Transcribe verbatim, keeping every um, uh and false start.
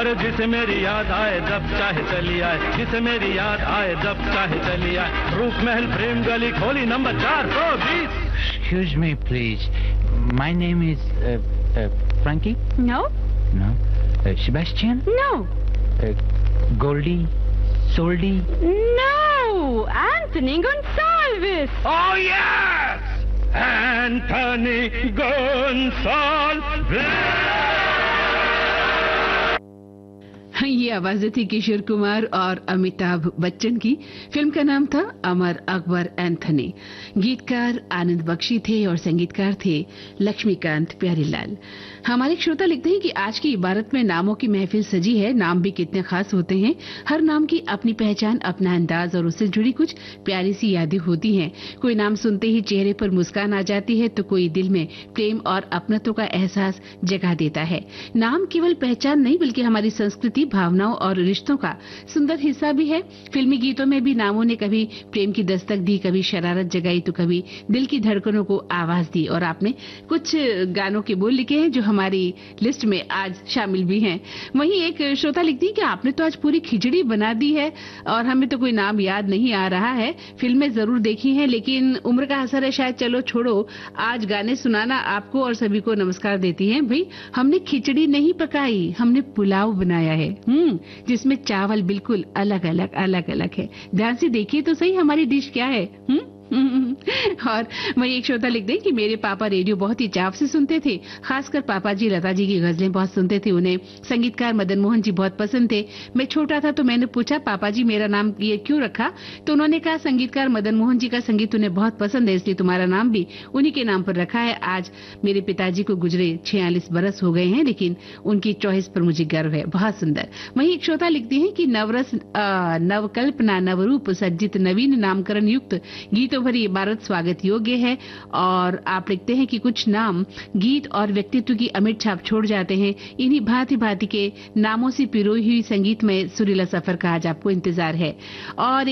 अरे जिसे मेरी याद आए जब चाहे चली आए, जिसे मेरी याद आए जब चाहे चली आए, रूप महल प्रेम गली खोली नंबर चार सौ बीस। Excuse me, please. My name is uh, uh, Frankie. No. No. Uh, Sebastian. No. Uh, Goldie. Soldy. No. Anthony Gonsalves. Oh yes, Anthony Gonsalves. ये आवाजें थी किशोर कुमार और अमिताभ बच्चन की। फिल्म का नाम था अमर अकबर एंथनी। गीतकार आनंद बख्शी थे और संगीतकार थे लक्ष्मीकांत प्यारीलाल। हमारे श्रोता लिखते हैं कि आज की इबारत में नामों की महफिल सजी है। नाम भी कितने खास होते हैं। हर नाम की अपनी पहचान, अपना अंदाज और उससे जुड़ी कुछ प्यारी सी यादें होती हैं। कोई नाम सुनते ही चेहरे पर मुस्कान आ जाती है तो कोई दिल में प्रेम और अपनत्व का एहसास जगा देता है। नाम केवल पहचान नहीं बल्कि हमारी संस्कृति, भावनाओं और रिश्तों का सुंदर हिस्सा भी है। फिल्मी गीतों में भी नामों ने कभी प्रेम की दस्तक दी, कभी शरारत जगाई तो कभी दिल की धड़कनों को आवाज दी। और आपने कुछ गानों के बोल लिखे हैं जो हमारी लिस्ट में आज शामिल भी हैं। वहीं एक श्रोता लिखती है कि आपने तो आज पूरी खिचड़ी बना दी है और हमें तो कोई नाम याद नहीं आ रहा है। फिल्में जरूर देखी हैं लेकिन उम्र का असर है शायद। चलो छोड़ो, आज गाने सुनाना आपको और सभी को नमस्कार देती हैं। भाई हमने खिचड़ी नहीं पकाई, हमने पुलाव बनाया है, हम्म जिसमें चावल बिल्कुल अलग अलग अलग अलग है। ध्यान से देखिए तो सही हमारी डिश क्या है। हम्म और वही एक श्रोता लिख दें कि मेरे पापा रेडियो बहुत ही चाव से सुनते थे। खासकर पापा जी लता जी की गजलें बहुत सुनते थे। उन्हें संगीतकार मदन मोहन जी बहुत पसंद थे। मैं छोटा था तो मैंने पूछा पापा जी मेरा नाम ये क्यों रखा, तो उन्होंने कहा संगीतकार मदन मोहन जी का संगीत उन्हें बहुत पसंद है इसलिए तुम्हारा नाम भी उन्हीं के नाम पर रखा है। आज मेरे पिताजी को गुजरे छियालीस बरस हो गए हैं लेकिन उनकी चॉइस पर मुझे गर्व है। बहुत सुंदर। वही एक श्रोता लिखती है कि नवरस नवकल्पना नवरूप सज्जित नवीन नामकरण युक्त गीतों भरी इबारत स्वागत योग्य है। और आप लिखते हैं कि कुछ नाम गीत और व्यक्तित्व की अमिट छाप छोड़ जाते हैं। इन्हीं भांति भांति के नामों से पिरोई हुई संगीत में सुरीला सफर का आज आपको इंतजार है। और